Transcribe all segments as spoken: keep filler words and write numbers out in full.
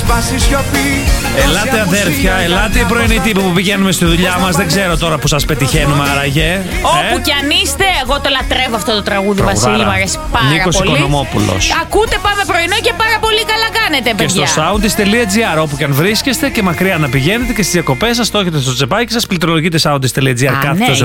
σπάσει σιωπή. Ελάτε αδέρφια, ελάτε οι πρωινοί τύποι που πηγαίνουμε στη δουλειά μας. Δεν ξέρω τώρα που σας πετυχαίνουμε άραγε. Όπου κι αν είστε, εγώ το λατρεύω αυτό το τραγούδι, Βασίλη, μου αρέσει πάρα Νίκος πολύ. Οικονομόπουλος. Ακούτε Πάμε Πρωινό και πάρα πολύ καλά κάνετε, παιδιά. Και στο soundist.gr, όπου και αν βρίσκεστε και μακριά να πηγαίνετε και στις διακοπές σας, το έχετε στο τσεπάκι σας, πληκτρολογείτε soundist.gr κάθετος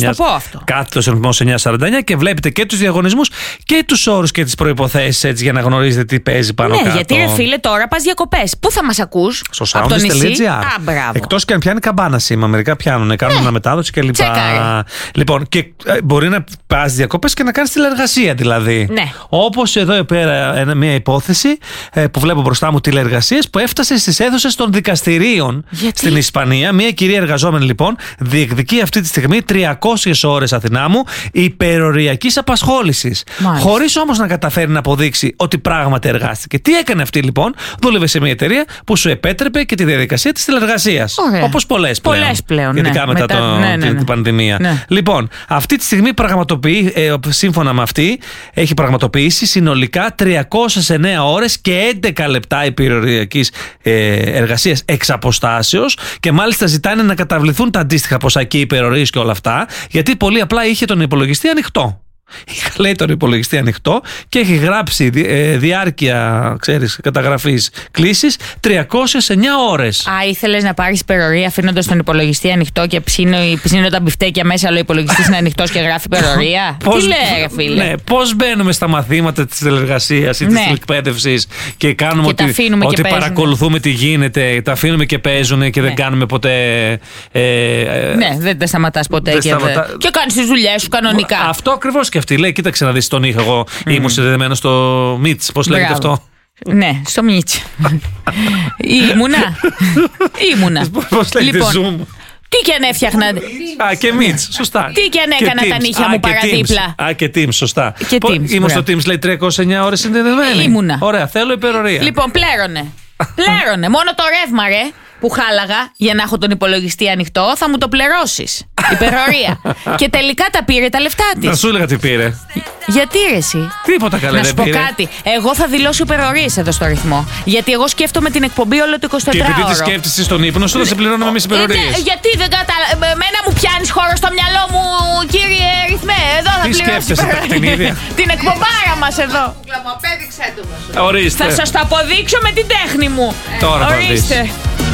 ρυθμός εννιακόσια σαράντα εννιά και βλέπετε και τους διαγωνισμούς και τους όρους και τις προϋποθέσεις έτσι για να γνωρίζετε τι παίζει πάνω ναι, κάτω. Γιατί ρε φίλε, τώρα πας διακοπές. Πού θα μας ακούς? Στο soundist.gr. Εκτός και αν πιάνει καμπάνα σήμα. Μερικά πιάνουν, κάνουν ναι. αναμετάδοση κλπ. Λοιπόν, και ε, μπορεί να πας διακοπές και να κάνεις τηλεεργασία δηλαδή. Ναι. Όπως εδώ πέρα μια υπόθεση ε, που βλέπω μπροστά μου, τηλεεργασίες που έφτασε στις αίθουσες των δικαστηρίων. Γιατί? Στην Ισπανία. Μια κυρία εργαζόμενη λοιπόν διεκδικεί αυτή τη στιγμή τριακόσιες ώρες, Αθηνά μου, υπεροριακής απασχόλησης. Χωρίς όμως να καταφέρει να αποδείξει ότι πράγματι εργάστηκε. Τι έκανε αυτή λοιπόν? Δούλευε σε μια εταιρεία που σου επέτρεπε και τη διαδικασία της τηλεργασίας. Όπως πολλές πλέον. Πολλές πλέον. Ειδικά ναι. μετά, μετά το, ναι, ναι, ναι. την πανδημία. Ναι. Λοιπόν, αυτή τη στιγμή πραγματοποιεί, ε, σύμφωνα με αυτή, έχει πραγματοποιήσει συνολικά τριακόσιες εννέα ώρες και έντεκα λεπτά υπεροριακής ε, εργασίας εξ αποστάσεως και μάλιστα ζητάνε να καταβληθούν τα αντίστοιχα ποσά και υπερορίες και όλα αυτά, γιατί πολύ απλά είχε τον υπολογιστή ανοιχτό. Είχα, λέει, τον υπολογιστή ανοιχτό και έχει γράψει ε, διάρκεια, ξέρεις, καταγραφής κλήσης τριακόσιες εννέα ώρες. Α, ήθελες να πάρεις υπερορία αφήνοντας τον υπολογιστή ανοιχτό και ψήνω, ψήνω τα μπιφτέκια μέσα, αλλά ο υπολογιστής είναι ανοιχτός και γράφει υπερορία. Τι λέει, φίλε? Ναι, πώς μπαίνουμε στα μαθήματα της τηλεργασίας ή ναι. της εκπαίδευσης και κάνουμε και ότι, ότι και παρακολουθούμε τι γίνεται, τα αφήνουμε και παίζουν και ναι. δεν κάνουμε ποτέ. Ε, ε, ναι, δεν τα σταματάς ποτέ και, σταματά... δε... και κάνεις τις δουλειές σου κανονικά. Αυτό ακριβώς και αυτή λέει, κοίταξε να δεις, τον είχα εγώ. Mm. Ήμουν συνδεδεμένο στο Μίτς. Πώς λέγεται αυτό? Ναι, στο Μίτς. Ήμουνα. Ήμουνα. Πώς λέγεται, λοιπόν, Zoom? Τι και αν έφτιαχνα. Α, και Μίτς, σωστά. Τι και αν έκανα τα νύχια μου παραδίπλα. Α, και Teams, σωστά. Και Teams, ήμουν στο Teams, λέει τριακόσιες εννέα ώρες συνδεδεμένη. Ήμουνα. Ωραία, θέλω υπερορία. Λοιπόν, πλέρωνε. Πλέρωνε. Μόνο το ρεύμα, ρε, που χάλαγα για να έχω τον υπολογιστή ανοιχτό, θα μου το πληρώσεις. Υπερορία. Και τελικά τα πήρε τα λεφτά της. Να σου έλεγα τι πήρε. Γιατί ρε εσύ? Τίποτα καλά να δεν πήρε. Να σου πω κάτι. Εγώ θα δηλώσω υπερορίες εδώ στο ρυθμό. Γιατί εγώ σκέφτομαι την εκπομπή όλο το εικοσιτετράωρο. Και επειδή τη σκέφτεσαι στον ύπνο σου, θα σε πληρώνουμε εμείς υπερορίες. Ε, γιατί δεν κατάλαβα. Εμένα μου πιάνεις χώρο στο μυαλό μου, κύριε ρυθμέ. Εδώ θα πληρώσω υπερορίες. Την εκπομπάρα μας εδώ. Απέδειξέ το μας. Ορίστε. Θα σας το αποδείξω με την τέχνη μου. Τώρα θα δεις.